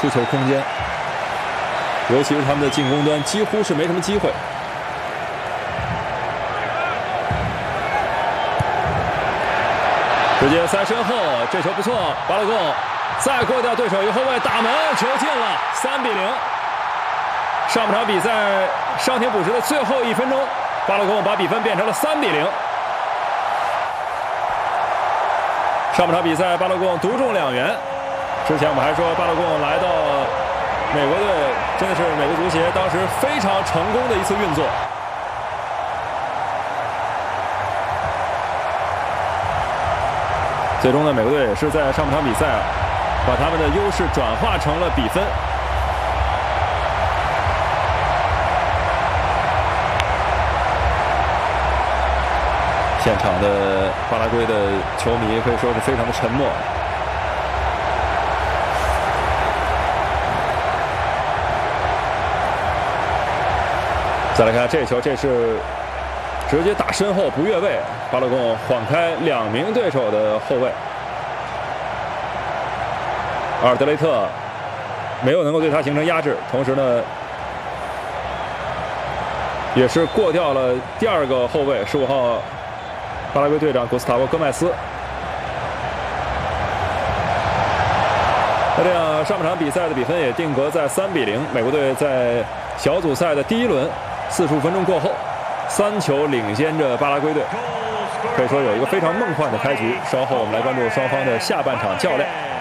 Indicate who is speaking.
Speaker 1: 出球空间，尤其是他们的进攻端几乎是没什么机会。直接塞身后，这球不错，巴勒贡再过掉对手一个后卫，打门，球进了，3比0。上半场比赛上庭补时的最后1分钟，巴勒贡把比分变成了3比0。上半场比赛，巴勒贡独中2元。之前我们还说巴勒贡来到美国队真的是美国足协当时非常成功的一次运作。最终呢，美国队也是在上半场比赛把他们的优势转化成了比分。现场的巴拉圭的球迷可以说是非常的沉默。再来看这球，这是直接打身后不越位，巴勒贡晃开2名对手的后卫。阿尔德雷特没有能够对他形成压制，同时呢，也是过掉了第2个后卫15号巴拉圭队长古斯塔沃·戈麦斯。那这样上半场比赛的比分也定格在3比0，美国队在小组赛的第1轮45分钟过后3球领先着巴拉圭队，可以说有一个非常梦幻的开局。稍后我们来关注双方的下半场较量。